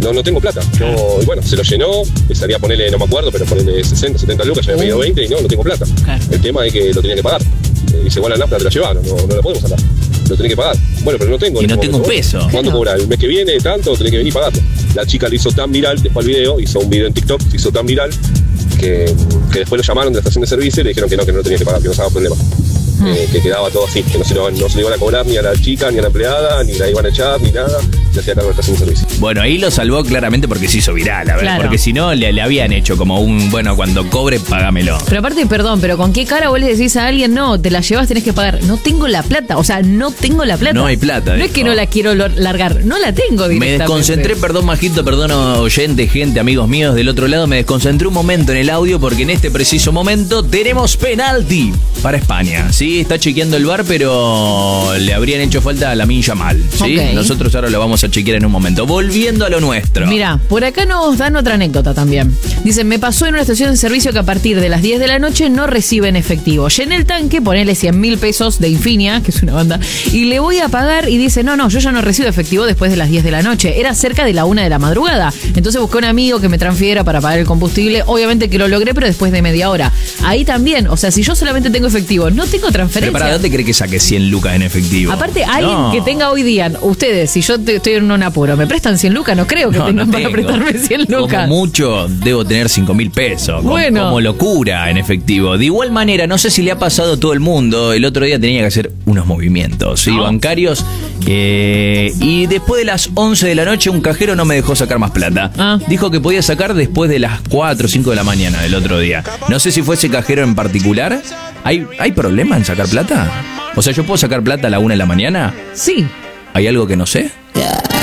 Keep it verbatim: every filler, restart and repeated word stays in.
no, no tengo plata. No, y bueno, se lo llenó, le salía a ponerle, no me acuerdo, pero ponerle sesenta, setenta lucas, ya había pedido veinte y no, no tengo plata. Claro. El tema es que lo tenía que pagar. Eh, dice, bueno, la nafta te la llevaron, no, no la podemos sacar. Lo tenés que pagar. Bueno, pero no tengo. Y no tengo un peso. ¿Cuánto cobra? El mes que viene, tanto, tenés que venir y pagarlo. La chica lo hizo tan viral, después el video, hizo un video en TikTok, se hizo tan viral que, que después lo llamaron de la estación de servicio y le dijeron que no, que no lo tenía que pagar, que no se daba problema. Eh, que quedaba todo así, que no se, lo, no se le iban a cobrar ni a la chica, ni a la empleada, ni la iban a echar, ni nada, se hacía cargo de la estación de servicio. Bueno, ahí lo salvó claramente porque se hizo viral, a ver, Claro. porque si no le, le habían hecho como un, bueno, cuando cobre, págamelo. Pero aparte, perdón, pero ¿con qué cara vos le decís a alguien, no, te la llevas, tenés que pagar? No tengo la plata, o sea, no tengo la plata. No hay plata. No dijo. es que no la quiero lo- largar, no la tengo directamente. Me desconcentré, perdón Majito, perdón oyente, gente, amigos míos del otro lado, me desconcentré un momento en el audio porque en este preciso momento tenemos penalti para España, ¿sí? Está chequeando el V A R, pero le habrían hecho falta a Lamine Yamal, ¿sí? Ok. Nosotros ahora lo vamos a chequear en un momento. Volviendo a lo nuestro. Mira, por acá nos dan otra anécdota también. Dicen, me pasó en una estación de servicio que a partir de las diez de la noche no reciben efectivo. Llené el tanque, ponele cien mil pesos de Infinia, que es una banda, y le voy a pagar y dice, no, no, yo ya no recibo efectivo después de las diez de la noche. Era cerca de la una de la madrugada. Entonces busqué un amigo que me transfiera para pagar el combustible. Obviamente que lo logré, pero después de media hora. Ahí también, o sea, si yo solamente tengo efectivo, no tengo Pero transferencia. para, ¿dónde cree que saque cien lucas en efectivo? Aparte, alguien No. que tenga hoy día, ustedes, si yo te- estoy en un apuro, ¿me prestan cien lucas? No creo que No, tengan no para tengo. prestarme cien lucas. Como mucho, debo tener cinco mil pesos. Como, Bueno. como locura en efectivo. De igual manera, no sé si le ha pasado a todo el mundo. El otro día tenía que hacer unos movimientos, ¿sí? Bancarios. eh, y después de las once de la noche, un cajero no me dejó sacar más plata. Ah. Dijo que podía sacar después de las cuatro o cinco de la mañana del otro día. No sé si fue ese cajero en particular. ¿Hay, ¿Hay problema en sacar plata? O sea, ¿yo puedo sacar plata a la una de la mañana? Sí. ¿Hay algo que no sé?